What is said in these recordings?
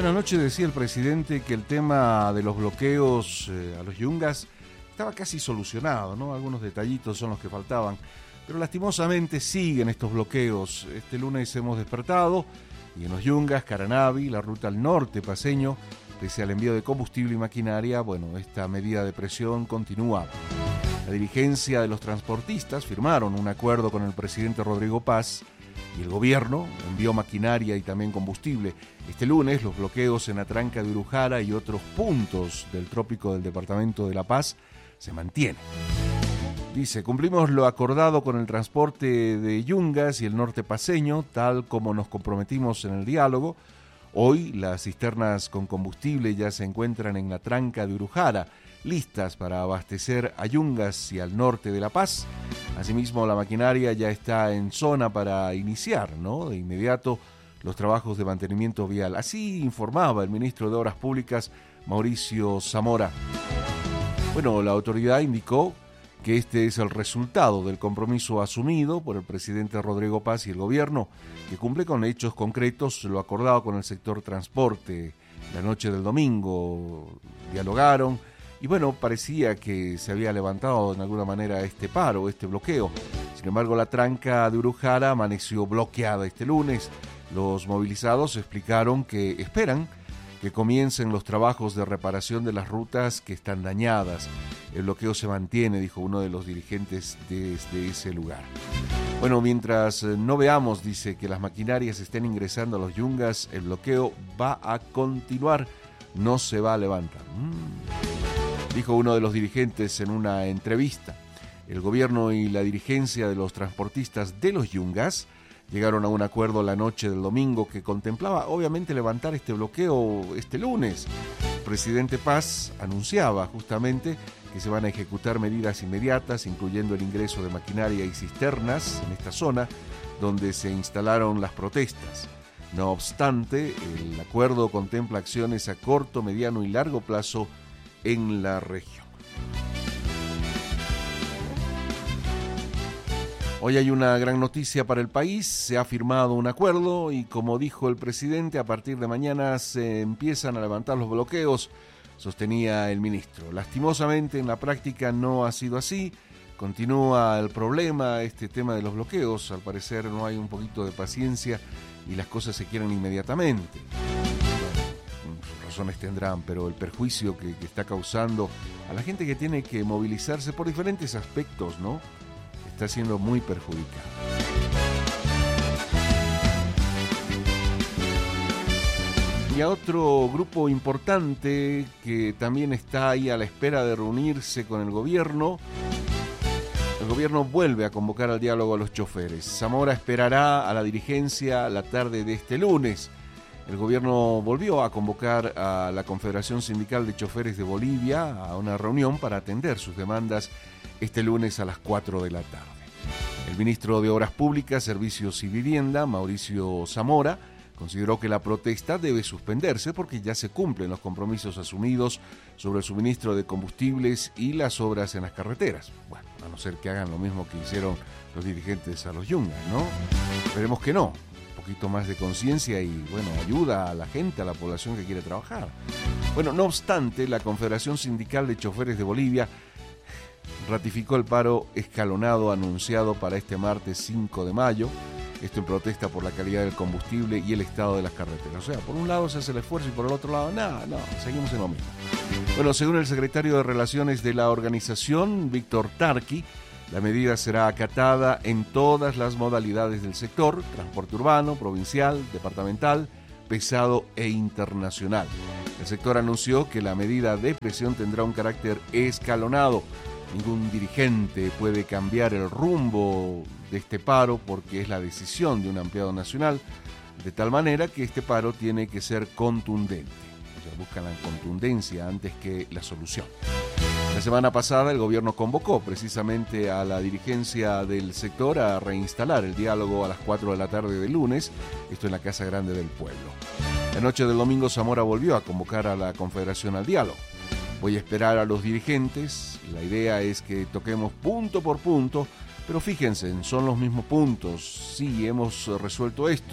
Bueno, anoche decía el presidente que el tema de los bloqueos a los yungas estaba casi solucionado, ¿no? Algunos detallitos son los que faltaban, pero lastimosamente siguen estos bloqueos. Este lunes hemos despertado y en los yungas, Caranavi, la ruta al norte paceño, pese al envío de combustible y maquinaria, bueno, esta medida de presión continúa. La dirigencia de los transportistas firmaron un acuerdo con el presidente Rodrigo Paz y el gobierno envió maquinaria y también combustible. Este lunes los bloqueos en Atranca de Urujara y otros puntos del trópico del departamento de La Paz se mantienen. Dice, cumplimos lo acordado con el transporte de yungas y el norte paceño, tal como nos comprometimos en el diálogo. Hoy las cisternas con combustible ya se encuentran en la Atranca de Urujara, listas para abastecer a Yungas y al norte de La Paz. Asimismo, la maquinaria ya está en zona para iniciar, ¿no?, de inmediato los trabajos de mantenimiento vial. Así informaba el ministro de Obras Públicas, Mauricio Zamora. Bueno, la autoridad indicó que este es el resultado del compromiso asumido por el presidente Rodrigo Paz y el gobierno, que cumple con hechos concretos lo acordado con el sector transporte. La noche del domingo dialogaron y bueno, parecía que se había levantado de alguna manera este paro, este bloqueo. Sin embargo, la Atranca de Urujara amaneció bloqueada este lunes. Los movilizados explicaron que esperan que comiencen los trabajos de reparación de las rutas que están dañadas. El bloqueo se mantiene, dijo uno de los dirigentes desde ese lugar. Bueno, mientras no veamos, dice, que las maquinarias estén ingresando a los yungas, el bloqueo va a continuar, no se va a levantar. Dijo uno de los dirigentes en una entrevista. El gobierno y la dirigencia de los transportistas de los yungas llegaron a un acuerdo la noche del domingo que contemplaba obviamente levantar este bloqueo este lunes. El presidente Paz anunciaba justamente que se van a ejecutar medidas inmediatas, incluyendo el ingreso de maquinaria y cisternas en esta zona donde se instalaron las protestas. No obstante, el acuerdo contempla acciones a corto, mediano y largo plazo en la región. Hoy hay una gran noticia para el país, se ha firmado un acuerdo y como dijo el presidente, a partir de mañana se empiezan a levantar los bloqueos, sostenía el ministro. Lastimosamente en la práctica no ha sido así, continúa el problema, este tema de los bloqueos, al parecer no hay un poquito de paciencia y las cosas se quieren inmediatamente. Razones tendrán, pero el perjuicio que está causando a la gente que tiene que movilizarse por diferentes aspectos, ¿no?, está siendo muy perjudicado. Y a otro grupo importante que también está ahí a la espera de reunirse con el gobierno vuelve a convocar al diálogo a los choferes. Zamora esperará a la dirigencia la tarde de este lunes. El gobierno volvió a convocar a la Confederación Sindical de Choferes de Bolivia a una reunión para atender sus demandas este lunes a las 4 de la tarde. El ministro de Obras Públicas, Servicios y Vivienda, Mauricio Zamora, consideró que la protesta debe suspenderse porque ya se cumplen los compromisos asumidos sobre el suministro de combustibles y las obras en las carreteras. Bueno, a no ser que hagan lo mismo que hicieron los dirigentes a los yungas, ¿no? Esperemos que no. Un poquito más de conciencia y, bueno, ayuda a la gente, a la población que quiere trabajar. Bueno, no obstante, la Confederación Sindical de Choferes de Bolivia ratificó el paro escalonado anunciado para este martes 5 de mayo, esto en protesta por la calidad del combustible y el estado de las carreteras. O sea, por un lado se hace el esfuerzo y por el otro lado, no, seguimos en lo mismo. Bueno, según el secretario de Relaciones de la organización, Víctor Tarqui, la medida será acatada en todas las modalidades del sector, transporte urbano, provincial, departamental, pesado e internacional. El sector anunció que la medida de presión tendrá un carácter escalonado. Ningún dirigente puede cambiar el rumbo de este paro porque es la decisión de un ampliado nacional, de tal manera que este paro tiene que ser contundente. O sea, buscan la contundencia antes que la solución. La semana pasada el gobierno convocó precisamente a la dirigencia del sector a reinstalar el diálogo a las 4 de la tarde del lunes, esto en la Casa Grande del Pueblo. La noche del domingo Zamora volvió a convocar a la Confederación al diálogo. Voy a esperar a los dirigentes, la idea es que toquemos punto por punto, pero fíjense, son los mismos puntos. Sí, hemos resuelto esto,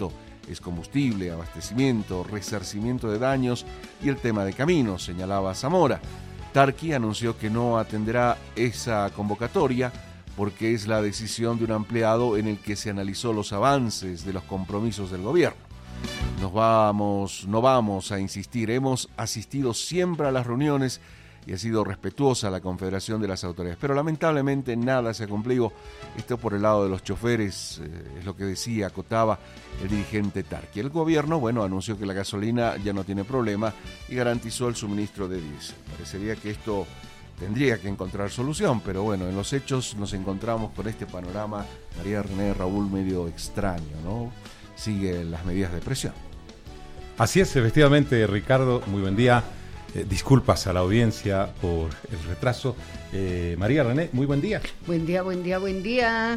es combustible, abastecimiento, resarcimiento de daños y el tema de caminos, señalaba Zamora. Tarqui anunció que no atenderá esa convocatoria porque es la decisión de un ampliado en el que se analizó los avances de los compromisos del gobierno. No vamos a insistir, hemos asistido siempre a las reuniones y ha sido respetuosa la Confederación de las Autoridades, pero lamentablemente nada se ha cumplido. Esto por el lado de los choferes, es lo que decía, acotaba el dirigente Tarqui. El gobierno, anunció que la gasolina ya no tiene problema y garantizó el suministro de diésel. Parecería que esto tendría que encontrar solución, pero en los hechos nos encontramos con este panorama, María René, Raúl, medio extraño, ¿no? Siguen las medidas de presión. Así es, efectivamente, Ricardo, muy buen día. Disculpas a la audiencia por el retraso. María René, muy buen día. Buen día, buen día, buen día.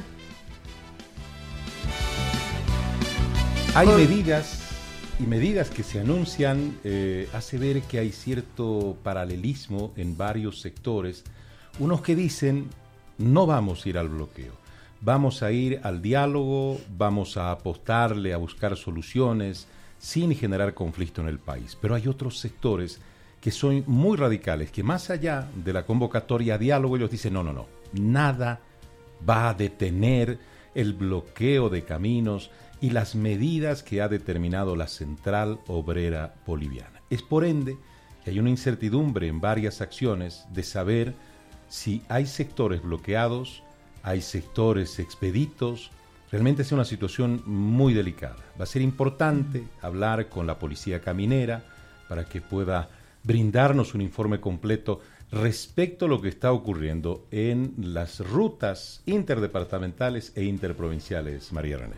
Hay medidas que se anuncian, hace ver que hay cierto paralelismo en varios sectores. Unos que dicen, no vamos a ir al bloqueo, vamos a ir al diálogo, vamos a apostarle a buscar soluciones sin generar conflicto en el país. Pero hay otros sectores que son muy radicales, que más allá de la convocatoria a diálogo, ellos dicen, no, nada va a detener el bloqueo de caminos y las medidas que ha determinado la Central Obrera Boliviana. Es por ende que hay una incertidumbre en varias acciones de saber si hay sectores bloqueados, hay sectores expeditos. Realmente es una situación muy delicada. Va a ser importante hablar con la policía caminera para que pueda brindarnos un informe completo respecto a lo que está ocurriendo en las rutas interdepartamentales e interprovinciales, María René.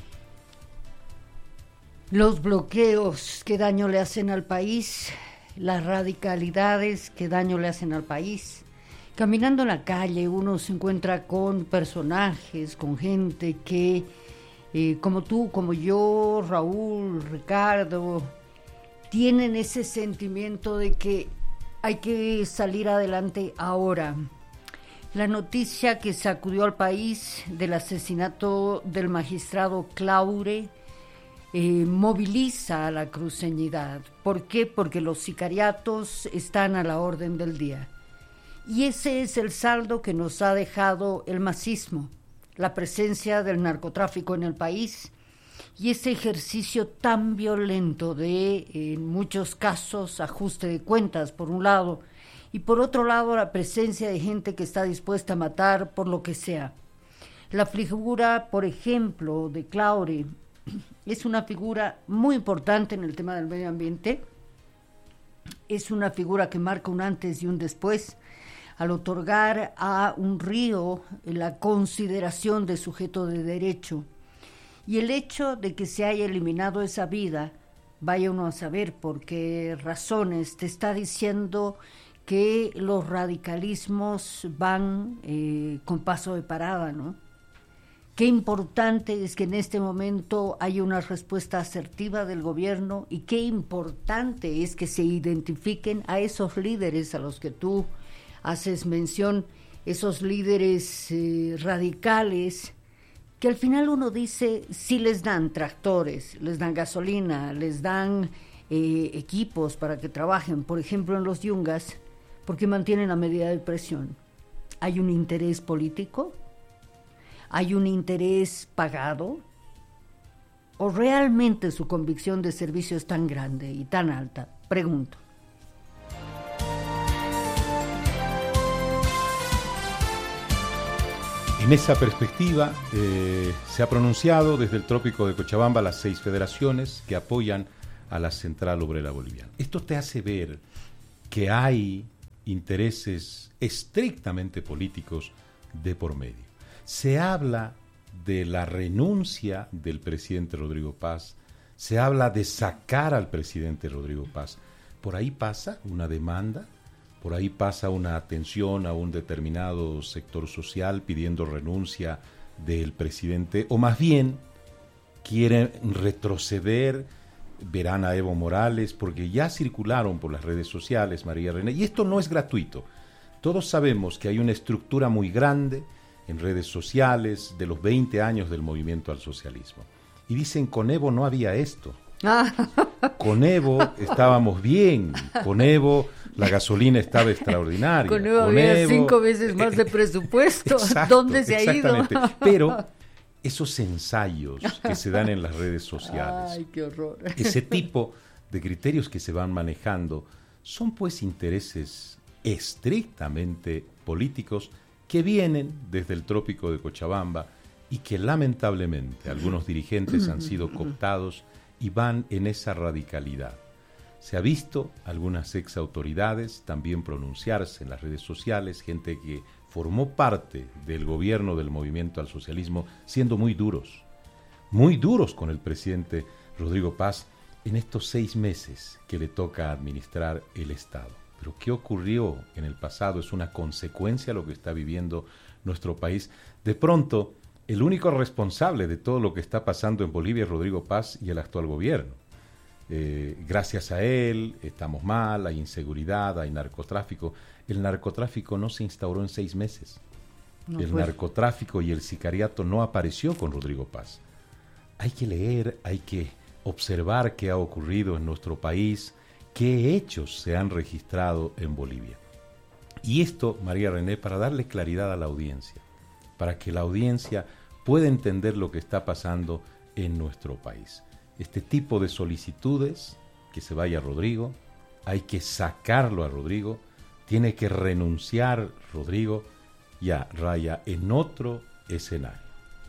Los bloqueos, ¿qué daño le hacen al país? Las radicalidades, ¿qué daño le hacen al país? Caminando en la calle uno se encuentra con personajes, con gente que, como tú, como yo, Raúl, Ricardo, tienen ese sentimiento de que hay que salir adelante ahora. La noticia que sacudió al país del asesinato del magistrado Claure moviliza a la cruceñidad. ¿Por qué? Porque los sicariatos están a la orden del día. Y ese es el saldo que nos ha dejado el masismo, la presencia del narcotráfico en el país y ese ejercicio tan violento de, en muchos casos, ajuste de cuentas, por un lado, y por otro lado, la presencia de gente que está dispuesta a matar por lo que sea. La figura, por ejemplo, de Claure es una figura muy importante en el tema del medio ambiente, es una figura que marca un antes y un después, al otorgar a un río la consideración de sujeto de derecho. Y el hecho de que se haya eliminado esa vida, vaya uno a saber por qué razones, te está diciendo que los radicalismos van con paso de parada, ¿no? Qué importante es que en este momento haya una respuesta asertiva del gobierno y qué importante es que se identifiquen a esos líderes a los que tú haces mención, esos líderes radicales, que al final uno dice, sí les dan tractores, les dan gasolina, les dan equipos para que trabajen, por ejemplo en los yungas, porque mantienen la medida de presión. ¿Hay un interés político? ¿Hay un interés pagado? ¿O realmente su convicción de servicio es tan grande y tan alta? Pregunto. En esa perspectiva, se ha pronunciado desde el trópico de Cochabamba las 6 federaciones que apoyan a la Central Obrera Boliviana. Esto te hace ver que hay intereses estrictamente políticos de por medio. Se habla de la renuncia del presidente Rodrigo Paz, se habla de sacar al presidente Rodrigo Paz. Por ahí pasa una demanda, por ahí pasa una atención a un determinado sector social pidiendo renuncia del presidente, o más bien quieren retroceder, verán a Evo Morales, porque ya circularon por las redes sociales, María René, y esto no es gratuito. Todos sabemos que hay una estructura muy grande en redes sociales de los 20 años del movimiento al socialismo. y dicen, con Evo no había esto. Con Evo estábamos bien, con Evo la gasolina estaba extraordinaria. Con Evo había 5 veces más de presupuesto. Exacto, ¿Dónde se ha ido? Pero esos ensayos que se dan en las redes sociales, ¡ay, qué horror! ese tipo de criterios que se van manejando, son pues intereses estrictamente políticos que vienen desde el trópico de Cochabamba y que lamentablemente algunos dirigentes han sido cooptados y van en esa radicalidad. Se ha visto algunas ex autoridades también pronunciarse en las redes sociales, gente que formó parte del gobierno del movimiento al socialismo, siendo muy duros con el presidente Rodrigo Paz en estos 6 meses que le toca administrar el Estado. Pero ¿qué ocurrió en el pasado? Es una consecuencia de lo que está viviendo nuestro país. De pronto, el único responsable de todo lo que está pasando en Bolivia es Rodrigo Paz y el actual gobierno. Gracias a él estamos mal, hay inseguridad, hay narcotráfico. El narcotráfico no se instauró en 6 meses. El narcotráfico y el sicariato no apareció con Rodrigo Paz. Hay que leer, hay que observar qué ha ocurrido en nuestro país, qué hechos se han registrado en Bolivia. Y esto, María René, para darle claridad a la audiencia, para que la audiencia pueda entender lo que está pasando en nuestro país. Este tipo de solicitudes, que se vaya Rodrigo, hay que sacarlo a Rodrigo, tiene que renunciar Rodrigo, ya raya en otro escenario.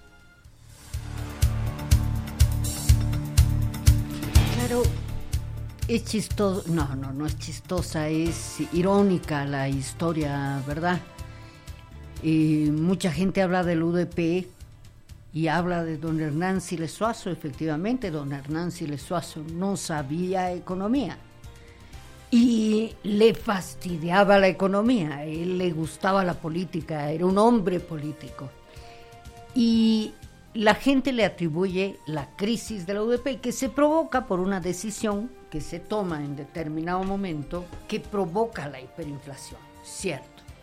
Claro, es chistoso, no es chistosa, es irónica la historia, ¿verdad? Mucha gente habla del UDP y habla de don Hernán Siles Suazo. Efectivamente, don Hernán Siles Suazo no sabía economía y le fastidiaba la economía, a él le gustaba la política, era un hombre político. Y la gente le atribuye la crisis de la UDP, que se provoca por una decisión que se toma en determinado momento que provoca la hiperinflación, ¿cierto?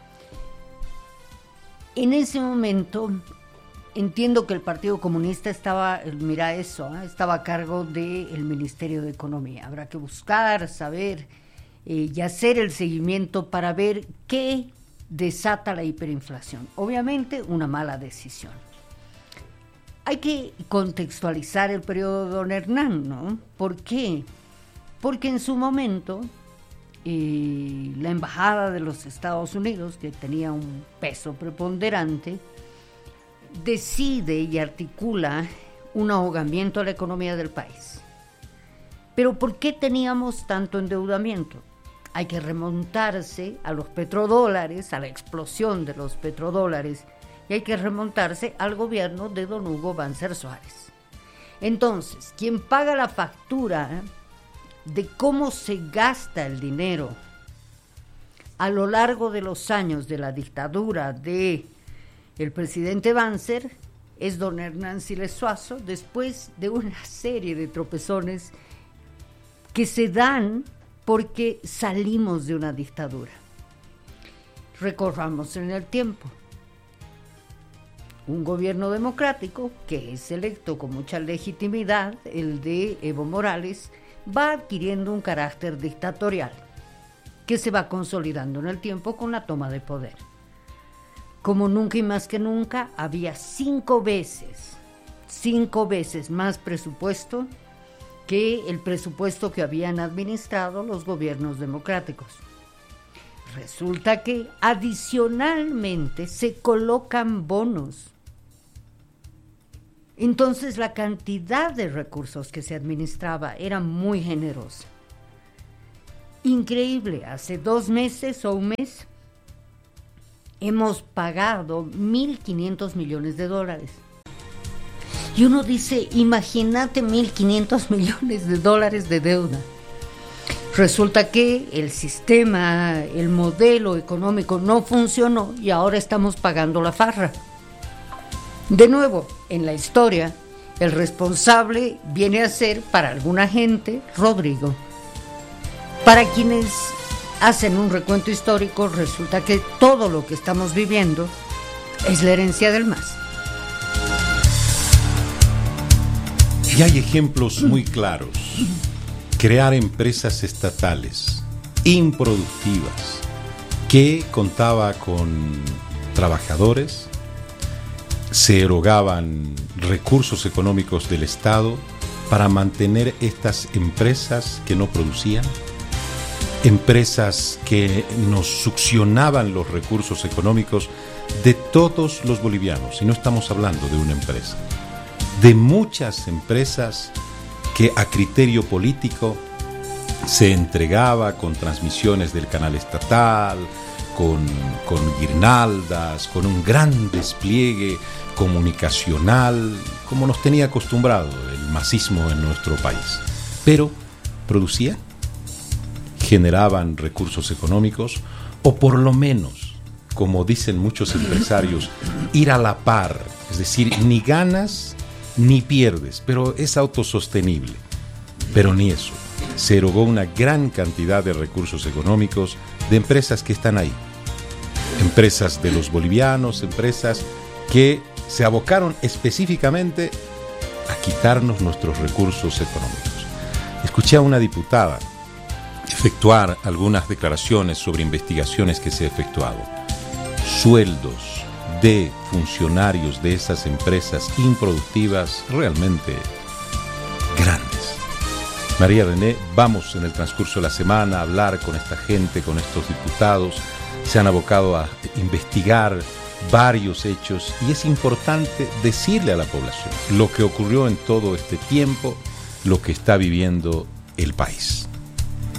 En ese momento entiendo que el Partido Comunista estaba a cargo del Ministerio de Economía. Habrá que buscar, saber y hacer el seguimiento para ver qué desata la hiperinflación. Obviamente una mala decisión. Hay que contextualizar el periodo de don Hernán, ¿no? ¿Por qué? Porque en su momento la Embajada de los Estados Unidos, que tenía un peso preponderante, decide y articula un ahogamiento a la economía del país. Pero ¿por qué teníamos tanto endeudamiento? Hay que remontarse a los petrodólares, a la explosión de los petrodólares, y hay que remontarse al gobierno de don Hugo Banzer Suárez. Entonces, quien paga la factura de cómo se gasta el dinero a lo largo de los años de la dictadura de el presidente Banzer es don Hernán Siles Suazo, después de una serie de tropezones que se dan porque salimos de una dictadura. Recorramos en el tiempo. Un gobierno democrático, que es electo con mucha legitimidad, el de Evo Morales, va adquiriendo un carácter dictatorial, que se va consolidando en el tiempo con la toma de poder. Como nunca y más que nunca, había 5 veces más presupuesto que el presupuesto que habían administrado los gobiernos democráticos. Resulta que adicionalmente se colocan bonos. Entonces la cantidad de recursos que se administraba era muy generosa. Increíble, hace 2 meses o un mes hemos pagado $1.500 millones. Y uno dice, imagínate $1.500 millones de deuda. Resulta que el sistema, el modelo económico no funcionó y ahora estamos pagando la farra. De nuevo, en la historia, el responsable viene a ser, para alguna gente, Rodrigo. Para quienes hacen un recuento histórico, resulta que todo lo que estamos viviendo es la herencia del MAS. Y hay ejemplos muy claros. Crear empresas estatales improductivas que contaba con trabajadores, se erogaban recursos económicos del Estado para mantener estas empresas que no producían, empresas que nos succionaban los recursos económicos de todos los bolivianos. Y no estamos hablando de una empresa, de muchas empresas que a criterio político se entregaba con transmisiones del canal estatal, con guirnaldas, con un gran despliegue comunicacional, como nos tenía acostumbrado el masismo en nuestro país. Pero producían, generaban recursos económicos, o por lo menos, como dicen muchos empresarios, ir a la par, es decir, ni ganas ni pierdes, pero es autosostenible. Pero ni eso. Se erogó una gran cantidad de recursos económicos de empresas que están ahí. Empresas de los bolivianos, empresas que se abocaron específicamente a quitarnos nuestros recursos económicos. Escuché a una diputada efectuar algunas declaraciones sobre investigaciones que se han efectuado. Sueldos de funcionarios de esas empresas improductivas realmente grandes. María René, vamos en el transcurso de la semana a hablar con esta gente, con estos diputados. Se han abocado a investigar varios hechos y es importante decirle a la población lo que ocurrió en todo este tiempo, lo que está viviendo el país.